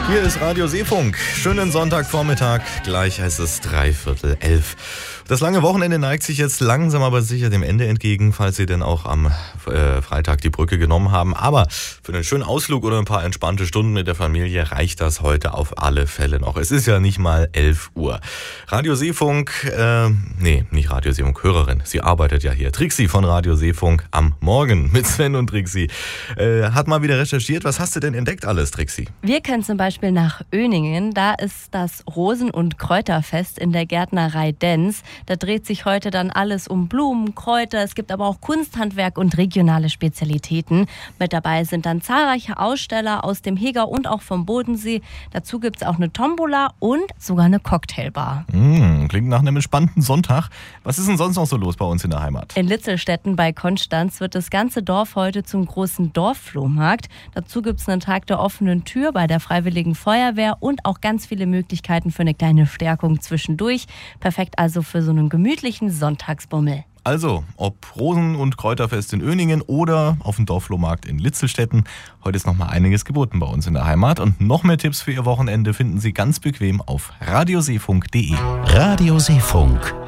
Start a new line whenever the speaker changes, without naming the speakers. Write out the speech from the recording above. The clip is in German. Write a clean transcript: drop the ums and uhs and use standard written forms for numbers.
Hier ist Radio Seefunk. Schönen Sonntagvormittag. Gleich heißt es 11:45. Das lange Wochenende neigt sich jetzt langsam aber sicher dem Ende entgegen, falls Sie denn auch am Freitag die Brücke genommen haben. Aber für einen schönen Ausflug oder ein paar entspannte Stunden mit der Familie reicht das heute auf alle Fälle noch. Es ist ja nicht mal 11 Uhr. Radio Seefunk, nicht Radio Seefunk, Hörerin. Sie arbeitet ja hier. Trixi von Radio Seefunk am Morgen mit Sven und Trixi. Hat mal wieder recherchiert. Was hast du denn entdeckt alles, Trixi?
Wir können zum Beispiel nach Öningen. Da ist das Rosen- und Kräuterfest in der Gärtnerei Denz. Da dreht sich heute dann alles um Blumen, Kräuter. Es gibt aber auch Kunsthandwerk und regionale Spezialitäten. Mit dabei sind dann zahlreiche Aussteller aus dem Heger und auch vom Bodensee. Dazu gibt es auch eine Tombola und sogar eine Cocktailbar.
Klingt nach einem entspannten Sonntag. Was ist denn sonst noch so los bei uns in der Heimat?
In Litzelstetten bei Konstanz wird das ganze Dorf heute zum großen Dorfflohmarkt. Dazu gibt es einen Tag der offenen Tür bei der Freiwilligen Feuerwehr und auch ganz viele Möglichkeiten für eine kleine Stärkung zwischendurch. Perfekt also für so einen gemütlichen Sonntagsbummel.
Also, ob Rosen- und Kräuterfest in Öningen oder auf dem Dorfflohmarkt in Litzelstetten, heute ist noch mal einiges geboten bei uns in der Heimat. Und noch mehr Tipps für Ihr Wochenende finden Sie ganz bequem auf radioseefunk.de.
Radio Seefunk.